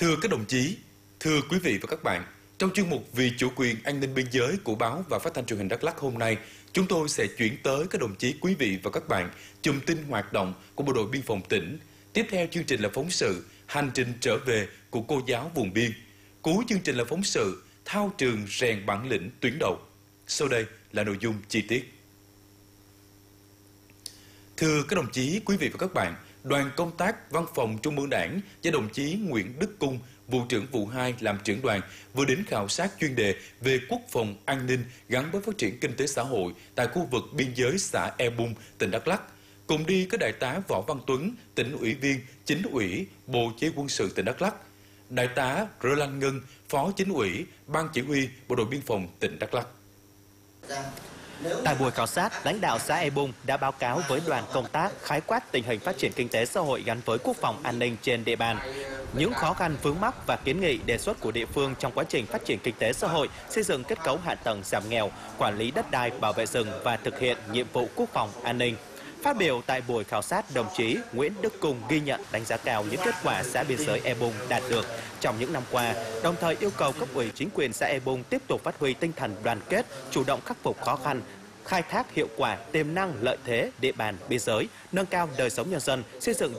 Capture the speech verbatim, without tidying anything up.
Thưa các đồng chí, thưa quý vị và các bạn, trong chuyên mục Vì chủ quyền an ninh biên giới của báo và phát thanh truyền hình Đắk Lắk hôm nay, chúng tôi sẽ chuyển tới các đồng chí, quý vị và các bạn chùm tin hoạt động của Bộ đội Biên phòng tỉnh. Tiếp theo chương trình là phóng sự Hành trình trở về của cô giáo vùng biên. Cuối chương trình là phóng sự Thao trường rèn bản lĩnh tuyến đầu. Sau đây là nội dung chi tiết. Thưa các đồng chí, quý vị và các bạn, đoàn công tác Văn phòng Trung ương Đảng do đồng chí Nguyễn Đức Cung, vụ trưởng vụ hai làm trưởng đoàn vừa đến khảo sát chuyên đề về quốc phòng an ninh gắn với phát triển kinh tế xã hội tại khu vực biên giới xã E Bung, tỉnh Đắk Lắk. Cùng đi có đại tá Võ Văn Tuấn, tỉnh ủy viên, chính ủy, Bộ Chỉ huy quân sự tỉnh Đắk Lắk, đại tá Rơ Lan Ngân, phó chính ủy, ban chỉ huy Bộ đội Biên phòng tỉnh Đắk Lắk. Tại buổi khảo sát, lãnh đạo xã E Bung đã báo cáo với đoàn công tác khái quát tình hình phát triển kinh tế xã hội gắn với quốc phòng an ninh trên địa bàn, những khó khăn vướng mắc và kiến nghị đề xuất của địa phương trong quá trình phát triển kinh tế xã hội, xây dựng kết cấu hạ tầng giảm nghèo, quản lý đất đai, bảo vệ rừng và thực hiện nhiệm vụ quốc phòng an ninh. Phát biểu tại buổi khảo sát, đồng chí Nguyễn Đức Cung ghi nhận đánh giá cao những kết quả xã biên giới E Bung đạt được trong những năm qua, đồng thời yêu cầu cấp ủy chính quyền xã E Bung tiếp tục phát huy tinh thần đoàn kết, chủ động khắc phục khó khăn, khai thác hiệu quả tiềm năng lợi thế địa bàn biên giới, nâng cao đời sống nhân dân, xây dựng